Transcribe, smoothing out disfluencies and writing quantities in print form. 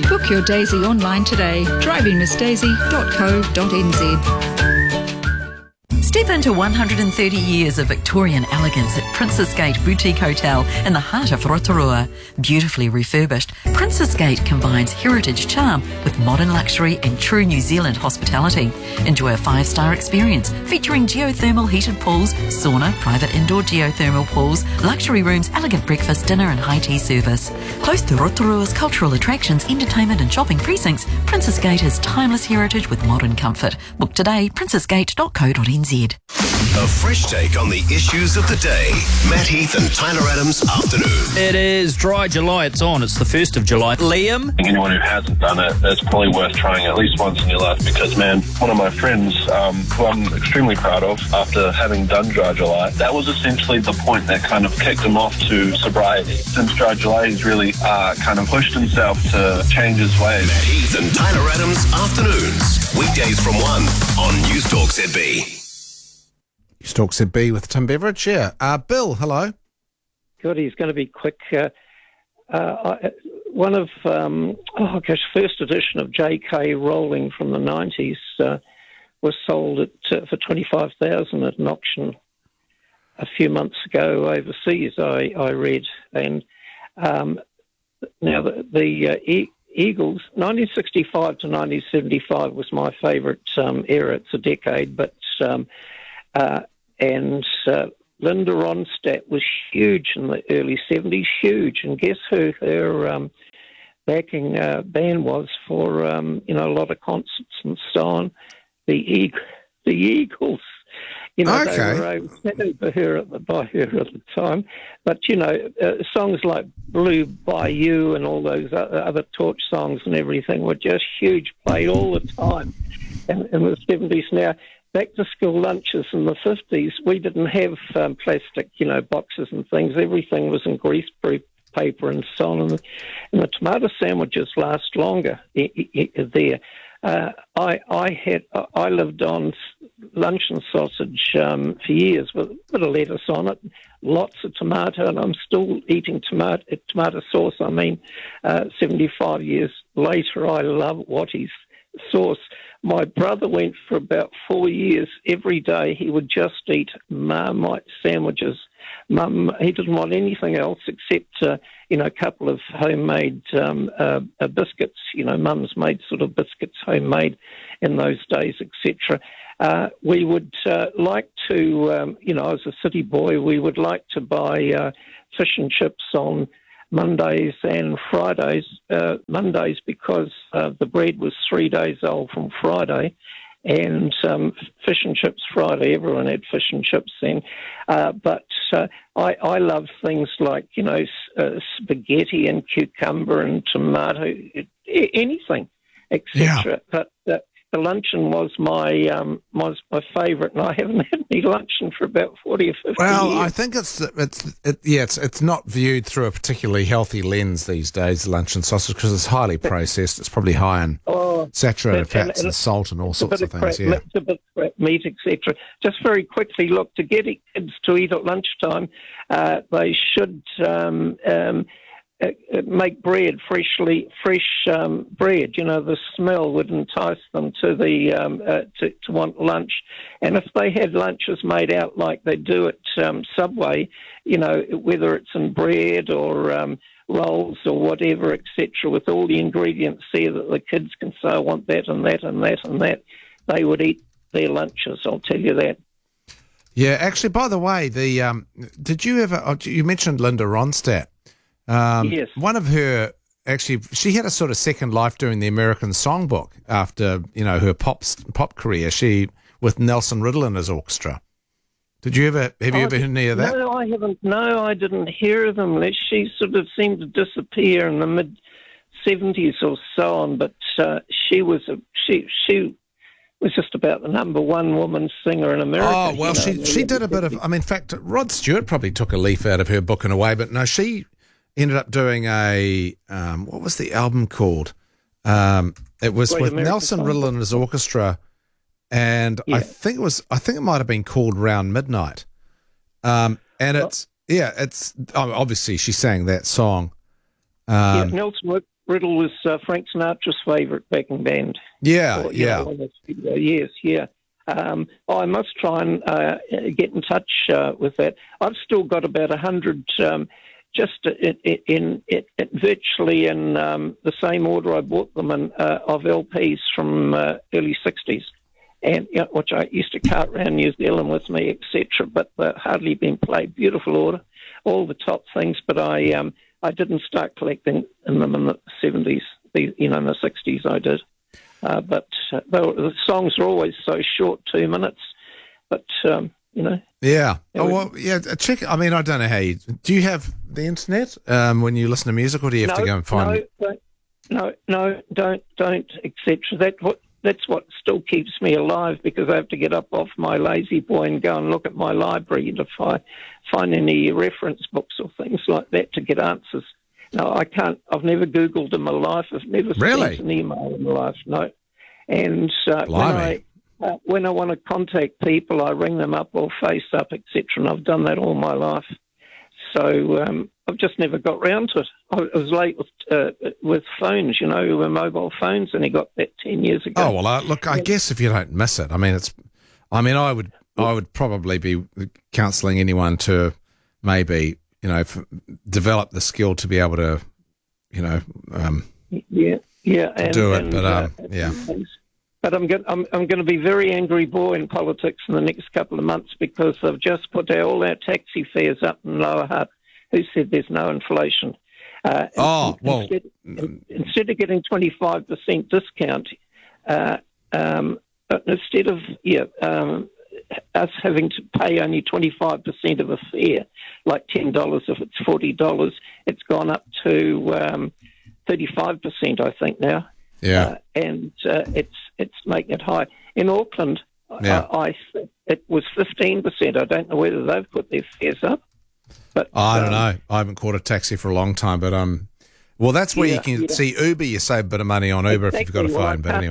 Book your Daisy online today. drivingmissdaisy.co.nz. Step into 130 years of Victorian elegance at Princess Gate Boutique Hotel in the heart of Rotorua. Beautifully refurbished, Princess Gate combines heritage charm with modern luxury and true New Zealand hospitality. Enjoy a 5-star experience featuring geothermal heated pools, sauna, private indoor geothermal pools, luxury rooms, elegant breakfast, dinner and high tea service. Close to Rotorua's cultural attractions, entertainment and shopping precincts, Princess Gate has timeless heritage with modern comfort. Book today, princessgate.co.nz. A fresh take on the issues of the day. Matt Heath and Tyler Adams Afternoon. It is Dry July. It's on. It's the 1st of July. Liam? Anyone who hasn't done it, it's probably worth trying at least once in your life because, man, one of my friends, who I'm extremely proud of, after having done Dry July, that was essentially the point that kind of kicked him off to sobriety. Since Dry July, he's really kind of pushed himself to change his ways. Matt Heath and Tyler Adams Afternoons. Weekdays from 1 on News Talk ZB. Stalk ZB with Tim Beveridge, yeah. Bill, hello. Good, he's going to be quick. One of, first edition of J.K. Rowling from the 90s was sold for $25,000 at an auction a few months ago overseas, I read. And now the Eagles, 1965 to 1975 was my favourite era. It's a decade, but... Linda Ronstadt was huge in the early 70s, huge. And guess who her backing band was for, a lot of concerts and so on? The Eagles. They were overshadowed by her at the time. But, songs like Blue Bayou and all those other Torch songs and everything were just huge, played all the time in the 70s. Now, back to school lunches in the 50s, we didn't have plastic, boxes and things. Everything was in greaseproof paper and so on. And the tomato sandwiches last longer there. I lived on luncheon sausage for years with a bit of lettuce on it, lots of tomato, and I'm still eating tomato sauce. 75 years later, I love Wattie's sauce. My brother went for about 4 years. Every day he would just eat Marmite sandwiches. He didn't want anything else except, a couple of homemade biscuits. Mum's made sort of biscuits homemade in those days, etc. We would like to, I was a city boy, we would like to buy fish and chips on Mondays and Fridays. Mondays because the bread was 3 days old from Friday, and fish and chips Friday. Everyone had fish and chips then. But I love things like, spaghetti and cucumber and tomato, anything, etc. Yeah. But the luncheon was my favourite, and I haven't had any luncheon for about 40 or 50 years. Well, I think it's not viewed through a particularly healthy lens these days, luncheon sausage, because it's highly processed. It's probably high in saturated fats and salt and all sorts of things. It's a bit of crap meat, etc. Just very quickly, look, to get kids to eat at lunchtime, they should make bread, fresh bread. The smell would entice them to to want lunch. And if they had lunches made out like they do at Subway, whether it's in bread or rolls or whatever, etc., with all the ingredients there that the kids can say, I want that and that and that and that, they would eat their lunches, I'll tell you that. Yeah, actually, by the way, did you ever, you mentioned Linda Ronstadt. Yes. One of her, actually, she had a sort of second life doing the American Songbook after, her pop career. She, with Nelson Riddle and his orchestra. Have you ever heard any of that? No, I haven't. No, I didn't hear of them. She sort of seemed to disappear in the mid-70s or so on, but she was just about the number one woman singer in America. Oh, well, she did a bit of, in fact, Rod Stewart probably took a leaf out of her book in a way, but no, she ended up doing what was the album called? It was with Nelson Riddle and his orchestra, and yeah. I think it might have been called Round Midnight. And it's obviously she sang that song. Nelson Riddle was Frank Sinatra's favourite backing band. Yeah, Or, you know, on the studio. Yes, yeah. I must try and get in touch with that. I've still got about 100, just in virtually in the same order I bought them in, of LPs from early 60s, and which I used to cart around New Zealand with me, etc. But hardly been played. Beautiful order, all the top things. But I didn't start collecting them in the 70s. In the 60s I did. But the songs are always so short, 2 minutes. But, Yeah. Check. I mean, I don't know how you... Do you have the internet when you listen to music, or do you have to go and find... No, don't, etc. That's what still keeps me alive, because I have to get up off my lazy boy and go and look at my library to find any reference books or things like that to get answers. No, I can't. I've never Googled in my life. I've never sent an email in my life. No. And when I want to contact people, I ring them up or face up, etc. And I've done that all my life. So I've just never got round to it. I was late with phones, mobile phones, and I got that 10 years ago. Oh well, look, I guess if you don't miss it, I would probably be counselling anyone to maybe, develop the skill to be able to, do it. But I'm going to be very angry boy in politics in the next couple of months, because they've just put all our taxi fares up in Lower Hutt. Who said there's no inflation? Instead of getting 25% discount, instead of us having to pay only 25% of a fare, like $10 if it's $40, it's gone up to 35%, I think now. Yeah, and it's making it high. In Auckland, I think it was 15%. I don't know whether they've put their fares up. But I don't know. I haven't caught a taxi for a long time, but well, that's where you can see Uber. You save a bit of money on Uber if you've got a phone. But anyway.